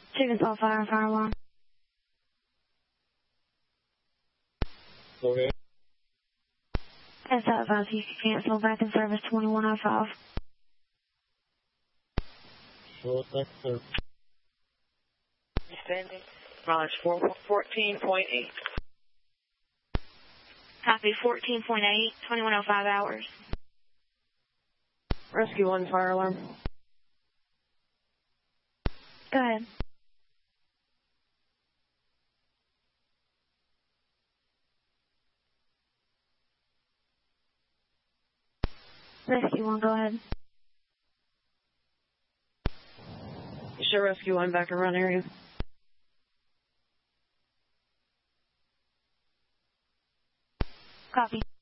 Chickens all fire alarm. Okay. That's advise you can cancel back in service 2105. Sure, thanks, sir. Standing. Mileage 14.8. Copy 14.8, 2105 hours. Rescue 1, fire alarm. Go ahead. Rescue 1, go ahead. You show Rescue 1 back around area. Copy.